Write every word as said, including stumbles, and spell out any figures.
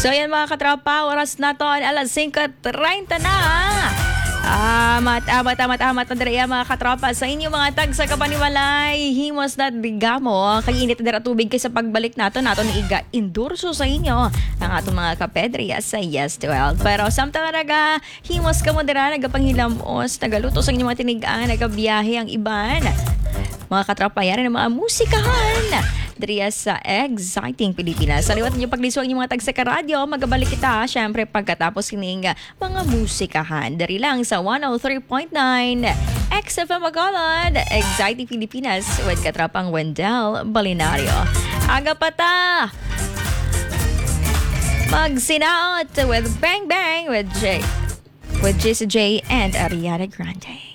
So yan mga katropa, oras na to alas singko treinta na. Amat, amat, amat, amat, Andrea, mga katropa, sa inyo mga tag sa kapaniwalay, himos na digamo, kay init na tubig kay sa pagbalik nato, nato ni Iga Indurso sa inyo, ang atong mga kapedriya sa Yes twelve. Pero samtang naga, himos ka mo dira, nagapanghilamos, nagaluto sa inyo mga tinigaan, nagabiyahe ang iban. Mga katropa, yan ang mga musikahan diriya sa Exciting Pilipinas. Sa liwat niyo paglisuan yung mga tagsa ka radyo, magabalik kita syempre pagkatapos kining mga musikahan. Dari lang sa one oh three point nine X F M Bacolod, Exciting Pilipinas with katropang Wendell Balinario. Aga pa ta! Magsinaot with Bang Bang with J with J C J and Ariana Grande.